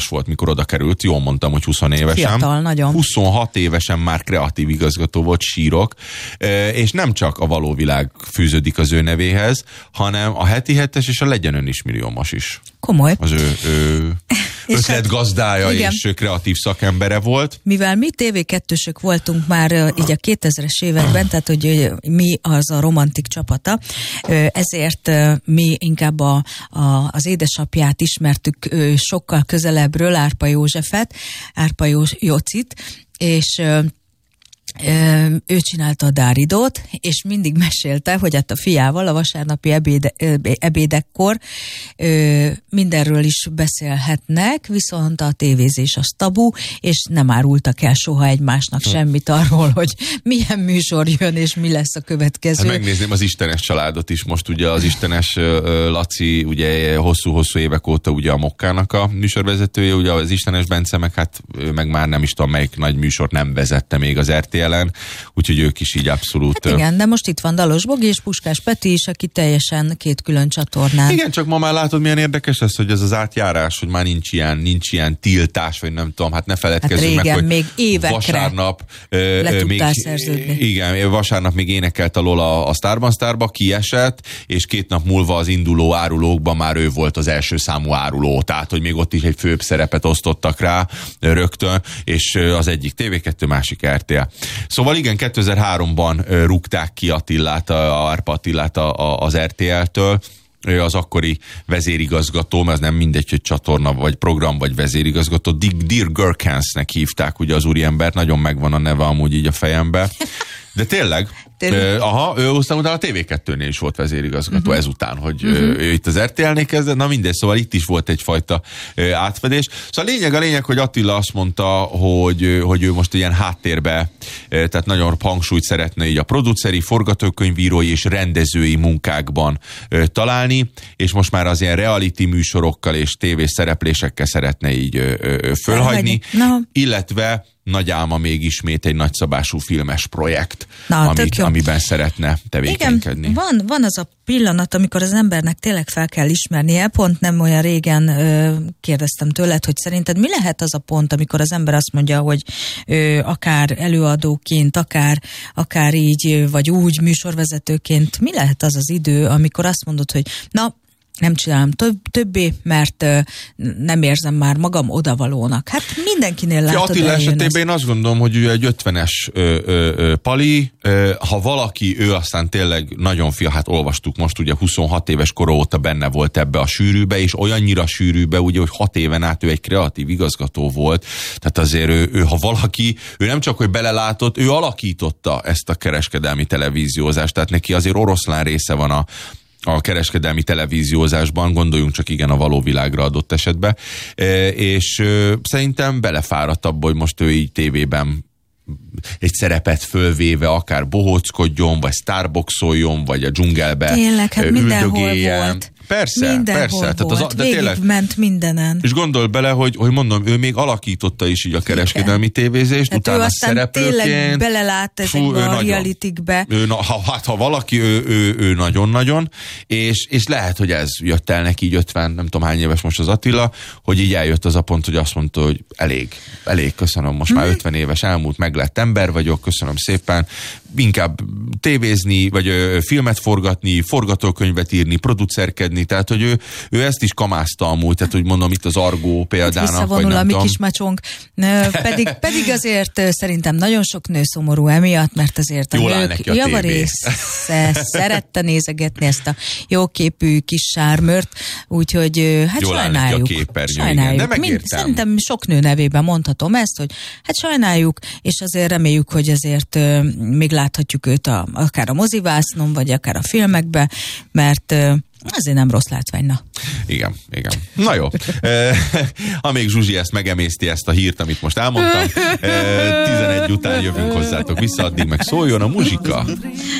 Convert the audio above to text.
éves volt, mikor oda került. Jól mondtam, hogy 20 évesen. Fiatal, nagyon. 26 évesen már kreatív igazgató volt, sírok. És nem csak a való világ fűződik az ő nevéhez, hanem a Heti Hetes és a Legyen Ön is milliómos is. Komoly. Az ő ötletgazdája és kreatív szakembere volt. Mivel mi TV2-sök voltunk már így a 2000-es években, tehát hogy mi az a romantik csapata, ezért mi inkább az édesapját ismertük sokkal közelebbről, Árpa Józsefet, Árpa Jócit, és ő csinálta a Dáridót, és mindig mesélte, hogy hát a fiával a vasárnapi ebédekkor mindenről is beszélhetnek, viszont a tévézés az tabu, és nem árultak el soha egymásnak semmit arról, hogy milyen műsor jön, és mi lesz a következő. Hát megnézném az Istenes családot is, most ugye az Istenes Laci ugye hosszú-hosszú évek óta ugye a Mokkának a műsorvezetője, ugye az Istenes Bence meg hát ő meg már nem is tudom melyik nagy műsort nem vezette még az RTL-en, úgyhogy ők is így abszolút... Hát igen, de most itt van Dalos Bogi és Puskás Peti is, aki teljesen két külön csatornán. Igen, csak ma már látod, milyen érdekes ez, hogy ez az átjárás, hogy már nincs ilyen tiltás, vagy nem tudom, hát ne feledkezzünk hát régen, meg, hogy még évekre vasárnap le tudtál szerződni. Igen, vasárnap még énekelt a Lola a Starba, kiesett, és 2 nap múlva az induló árulókban már ő volt az első számú áruló, tehát, hogy még ott is egy főbb szerepet osztottak rá rögtön, és az egyik TV2, másik RTL. Szóval igen, 2003-ban rúgták ki Attilát, Árpa Attilát az RTL-től, ő az akkori vezérigazgató, mert az nem mindegy, hogy csatorna, vagy program, vagy vezérigazgató, Dirk Gerkensnek hívták ugye az úriembert, nagyon megvan a neve amúgy így a fejembe, de tényleg, ő aztán utána a TV2-nél is volt vezérigazgató ezután, hogy ő itt az RTL-nél kezdett, na mindegy, szóval itt is volt egyfajta átfedés. Szóval a lényeg, hogy Attila azt mondta, hogy ő most ilyen háttérbe, tehát nagyon hangsúlyt szeretne így a produceri, forgatókönyvírói és rendezői munkákban találni, és most már az ilyen reality műsorokkal és tévés szereplésekkel szeretne így fölhagyni, illetve nagy álma még ismét egy nagyszabású filmes projekt, amiben szeretne tevékenykedni. Igen, van az a pillanat, amikor az embernek tényleg fel kell ismernie. Pont nem olyan régen kérdeztem tőled, hogy szerinted mi lehet az a pont, amikor az ember azt mondja, hogy akár előadóként, akár így, vagy úgy műsorvezetőként, mi lehet az az idő, amikor azt mondod, hogy na, nem csinálom többé, mert nem érzem már magam odavalónak. Hát mindenkinél látod. Attila esetében én azt gondolom, hogy ő egy 50-es pali, ha valaki, ő aztán tényleg nagyon hát olvastuk most, ugye 26 éves kora óta benne volt ebbe a sűrűbe, és olyannyira sűrűbe, ugye, hogy 6 éven át ő egy kreatív igazgató volt, tehát azért ő ha valaki, ő nem csak, hogy belelátott, ő alakította ezt a kereskedelmi televíziózást, tehát neki azért oroszlán része van a kereskedelmi televíziózásban, gondoljunk csak igen a való világra adott esetben, és szerintem belefáradt abba, hogy most ő így tévében egy szerepet fölvéve akár bohóckodjon, vagy starboxoljon, vagy a dzsungelbe tényleg, hát mindenhol volt. Persze. Volt. De tényleg ment mindenen. És gondolj bele, hogy mondom, ő még alakította is így a kereskedelmi tévézést, hát utána szereplőként. Tényleg belelát ezekbe a realitikbe. Ha valaki, ő nagyon-nagyon, és lehet, hogy ez jött el neki így 50, nem tudom hány éves most az Attila, hogy így eljött az a pont, hogy azt mondta, hogy elég, köszönöm, most már 50 éves elmúlt, meglett ember vagyok, köszönöm szépen, inkább tévézni, vagy filmet forgatni, forgatókönyvet írni, producerkedni, tehát, hogy ő ezt is kamázta amúgy, tehát, hogy mondom, itt az Argó példának, visszavonul vagy nem a mi tudom. kismacsónk, pedig azért szerintem nagyon sok nő szomorú emiatt, mert azért a nők javarésze szerette nézegetni ezt a jóképű kis sármört, úgyhogy hát jól sajnáljuk. Szerintem sok nő nevében mondhatom ezt, hogy hát sajnáljuk, és azért reméljük, hogy azért még láthatjuk őt akár a mozivásznon, vagy akár a filmekbe, mert azért nem rossz látvány, na. Igen. Na jó. Amíg Zsuzsi ezt megemészti, ezt a hírt, amit most elmondtam, 11 után jövünk hozzátok vissza, addig meg szóljon a muzsika.